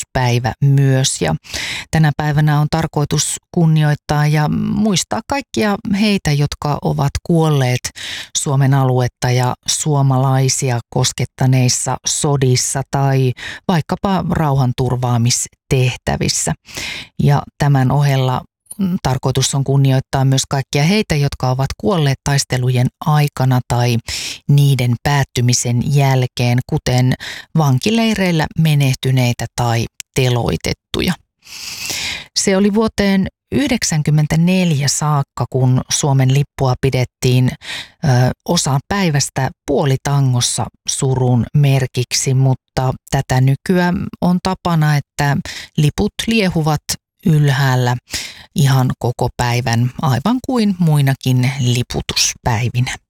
liputuspäivä myös. Ja tänä päivänä on tarkoitus kunnioittaa ja muistaa kaikkia heitä, jotka ovat kuolleet Suomen aluetta ja suomalaisia koskettaneissa sodissa tai vaikkapa rauhanturvaamistehtävissä. Ja tämän ohella tarkoitus on kunnioittaa myös kaikkia heitä, jotka ovat kuolleet taistelujen aikana tai niiden päättymisen jälkeen, kuten vankileireillä menehtyneitä tai teloitettuja. Se oli vuoteen 1994 saakka, kun Suomen lippua pidettiin osan päivästä puolitangossa surun merkiksi, mutta tätä nykyään on tapana, että liput liehuvat ylhäällä ihan koko päivän, aivan kuin muinakin liputuspäivinä.